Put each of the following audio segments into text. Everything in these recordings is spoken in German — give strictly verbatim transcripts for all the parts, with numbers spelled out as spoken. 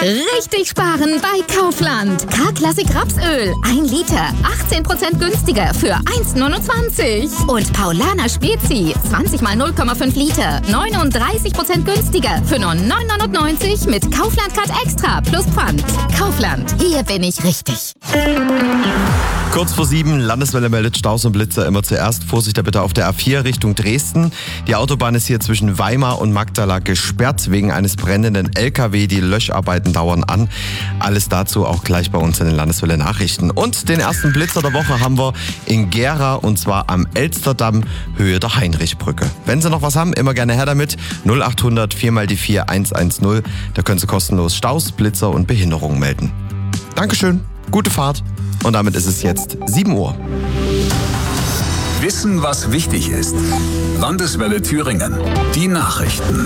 Richtig sparen bei Kaufland. K-Klassik Rapsöl. ein Liter. achtzehn Prozent günstiger für eins neunundzwanzig. Und Paulaner Spezi. zwanzig mal null Komma fünf Liter. neununddreißig Prozent günstiger für nur neun neunundneunzig mit Kaufland Card Extra plus Pfand. Kaufland. Hier bin ich richtig. Kurz vor sieben, Landeswelle meldet Staus und Blitzer immer zuerst. Vorsicht bitte auf der A vier Richtung Dresden. Die Autobahn ist hier zwischen Weimar und Magdala gesperrt wegen eines brennenden L K W. Die Löscharbeiten dauern an. Alles dazu auch gleich bei uns in den Landeswelle Nachrichten. Und den ersten Blitzer der Woche haben wir in Gera und zwar am Elsterdamm, Höhe der Heinrichbrücke. Wenn Sie noch was haben, immer gerne her damit. null acht hundert vier mal die vier eins eins null. Da können Sie kostenlos Staus, Blitzer und Behinderungen melden. Dankeschön, gute Fahrt. Und damit ist es jetzt sieben Uhr. Wissen, was wichtig ist. Landeswelle Thüringen. Die Nachrichten.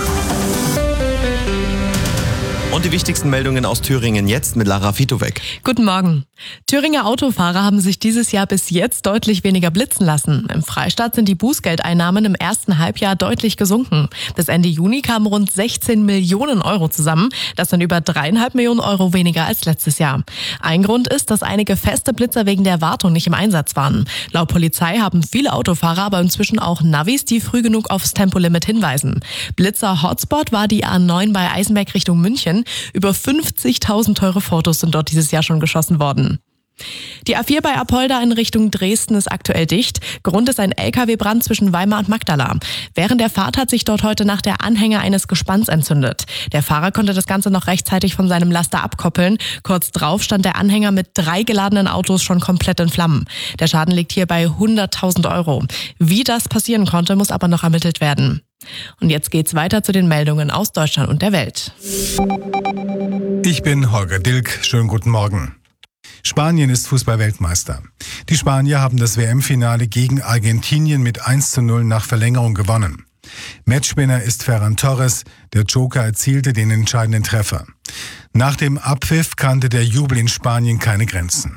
Und die wichtigsten Meldungen aus Thüringen jetzt mit Lara Fitowek. Guten Morgen. Thüringer Autofahrer haben sich dieses Jahr bis jetzt deutlich weniger blitzen lassen. Im Freistaat sind die Bußgeldeinnahmen im ersten Halbjahr deutlich gesunken. Bis Ende Juni kamen rund sechzehn Millionen Euro zusammen. Das sind über dreieinhalb Millionen Euro weniger als letztes Jahr. Ein Grund ist, dass einige feste Blitzer wegen der Wartung nicht im Einsatz waren. Laut Polizei haben viele Autofahrer aber inzwischen auch Navis, die früh genug aufs Tempolimit hinweisen. Blitzer-Hotspot war die A neun bei Eisenberg Richtung München. Über fünfzigtausend teure Fotos sind dort dieses Jahr schon geschossen worden. Die A vier bei Apolda in Richtung Dresden ist aktuell dicht. Grund ist ein L K W-Brand zwischen Weimar und Magdala. Während der Fahrt hat sich dort heute Nacht der Anhänger eines Gespanns entzündet. Der Fahrer konnte das Ganze noch rechtzeitig von seinem Laster abkoppeln. Kurz drauf stand der Anhänger mit drei geladenen Autos schon komplett in Flammen. Der Schaden liegt hier bei hunderttausend Euro. Wie das passieren konnte, muss aber noch ermittelt werden. Und jetzt geht's weiter zu den Meldungen aus Deutschland und der Welt. Ich bin Holger Dilk. Schönen guten Morgen. Spanien ist Fußball-Weltmeister. Die Spanier haben das W M-Finale gegen Argentinien mit eins zu null nach Verlängerung gewonnen. Matchwinner ist Ferran Torres. Der Joker erzielte den entscheidenden Treffer. Nach dem Abpfiff kannte der Jubel in Spanien keine Grenzen.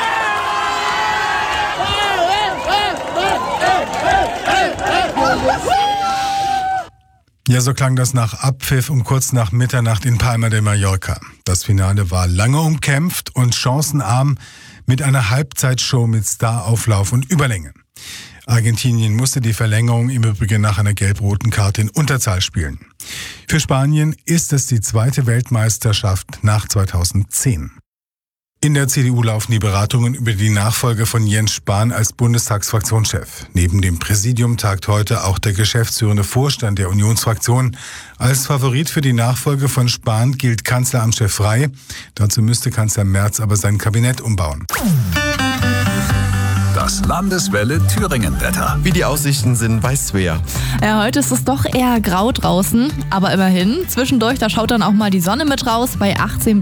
Ja, so klang das nach Abpfiff um kurz nach Mitternacht in Palma de Mallorca. Das Finale war lange umkämpft und chancenarm mit einer Halbzeitshow mit Starauflauf und Überlänge. Argentinien musste die Verlängerung im Übrigen nach einer gelb-roten Karte in Unterzahl spielen. Für Spanien ist es die zweite Weltmeisterschaft nach zweitausendzehn. In der C D U laufen die Beratungen über die Nachfolge von Jens Spahn als Bundestagsfraktionschef. Neben dem Präsidium tagt heute auch der geschäftsführende Vorstand der Unionsfraktion. Als Favorit für die Nachfolge von Spahn gilt Kanzleramtschef Frey. Dazu müsste Kanzler Merz aber sein Kabinett umbauen. Das Landeswelle Thüringen-Wetter. Wie die Aussichten sind bei Svea. Ja, heute ist es doch eher grau draußen, aber immerhin. Zwischendurch, da schaut dann auch mal die Sonne mit raus bei achtzehn